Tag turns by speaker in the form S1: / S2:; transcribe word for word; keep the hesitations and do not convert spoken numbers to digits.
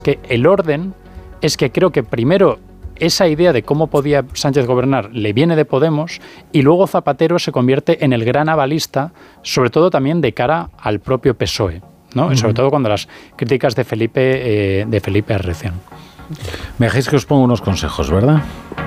S1: que el orden es que creo que primero esa idea de cómo podía Sánchez gobernar le viene de Podemos y luego Zapatero se convierte en el gran avalista, sobre todo también de cara al propio P S O E, ¿no? Uh-huh. Sobre todo cuando las críticas de Felipe, eh, de Felipe arrecian.
S2: Me dejáis que os ponga unos consejos, ¿verdad?